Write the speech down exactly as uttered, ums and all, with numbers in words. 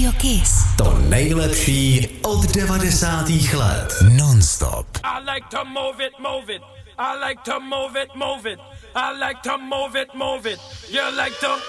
Radio Kiss. To nejlepší od devadesátých let. Non-stop. I like to move it, move it. I like to move it, move it. I like to move it, move it. You like to